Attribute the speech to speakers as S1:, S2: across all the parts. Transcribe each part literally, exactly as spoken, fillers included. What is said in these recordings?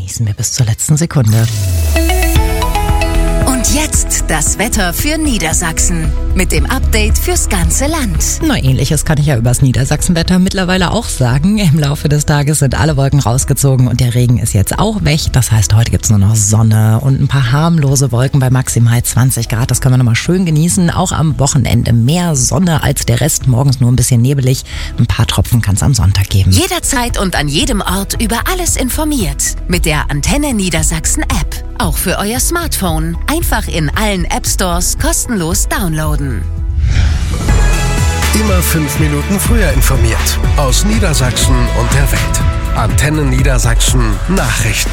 S1: genießen wir bis zur letzten Sekunde.
S2: Und jetzt das Wetter für Niedersachsen mit dem Update fürs ganze Land.
S1: Na, ähnliches kann ich ja übers Niedersachsenwetter mittlerweile auch sagen. Im Laufe des Tages sind alle Wolken rausgezogen und der Regen ist jetzt auch weg. Das heißt, heute gibt's nur noch Sonne und ein paar harmlose Wolken bei maximal zwanzig Grad. Das können wir nochmal schön genießen. Auch am Wochenende mehr Sonne als der Rest. Morgens nur ein bisschen nebelig. Ein paar Tropfen kann's am Sonntag geben.
S2: Jederzeit und an jedem Ort über alles informiert. Mit der Antenne Niedersachsen App. Auch für euer Smartphone. Einfach in allen App Stores kostenlos downloaden.
S3: Immer fünf Minuten früher informiert. Aus Niedersachsen und der Welt. Antenne Niedersachsen Nachrichten.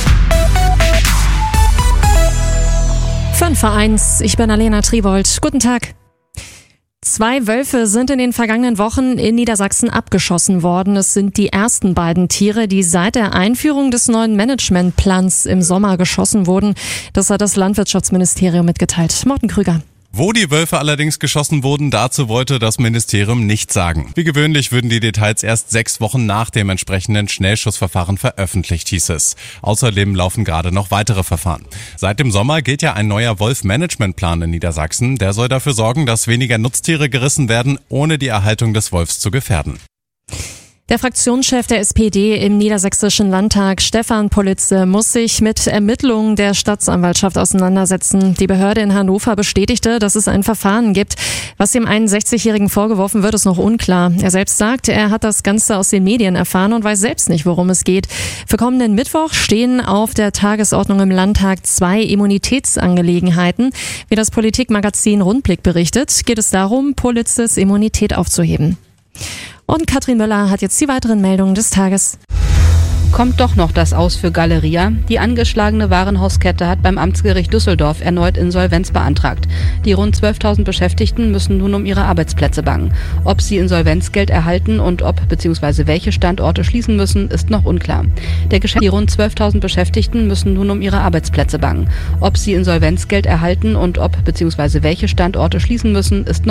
S4: fünf vor eins, ich bin Alena Tribold. Guten Tag. Zwei Wölfe sind in den vergangenen Wochen in Niedersachsen abgeschossen worden. Es sind die ersten beiden Tiere, die seit der Einführung des neuen Managementplans im Sommer geschossen wurden. Das hat das Landwirtschaftsministerium mitgeteilt. Morten Krüger.
S5: Wo die Wölfe allerdings geschossen wurden, dazu wollte das Ministerium nichts sagen. Wie gewöhnlich würden die Details erst sechs Wochen nach dem entsprechenden Schnellschussverfahren veröffentlicht, hieß es. Außerdem laufen gerade noch weitere Verfahren. Seit dem Sommer gilt ja ein neuer Wolf-Management-Plan in Niedersachsen. Der soll dafür sorgen, dass weniger Nutztiere gerissen werden, ohne die Erhaltung des Wolfs zu gefährden.
S4: Der Fraktionschef der S P D im Niedersächsischen Landtag, Stefan Politze, muss sich mit Ermittlungen der Staatsanwaltschaft auseinandersetzen. Die Behörde in Hannover bestätigte, dass es ein Verfahren gibt. Was dem einundsechzigjährigen vorgeworfen wird, ist noch unklar. Er selbst sagt, er hat das Ganze aus den Medien erfahren und weiß selbst nicht, worum es geht. Für kommenden Mittwoch stehen auf der Tagesordnung im Landtag zwei Immunitätsangelegenheiten. Wie das Politikmagazin Rundblick berichtet, geht es darum, Politzes Immunität aufzuheben. Und Katrin Möller hat jetzt die weiteren Meldungen des Tages.
S6: Kommt doch noch das Aus für Galeria. Die angeschlagene Warenhauskette hat beim Amtsgericht Düsseldorf erneut Insolvenz beantragt. Die rund zwölftausend Beschäftigten müssen nun um ihre Arbeitsplätze bangen. Ob sie Insolvenzgeld erhalten und ob bzw. welche Standorte schließen müssen, ist noch unklar. Der Geschäft- die rund zwölftausend Beschäftigten müssen nun um ihre Arbeitsplätze bangen. Ob sie Insolvenzgeld erhalten und ob bzw. welche Standorte schließen müssen, ist noch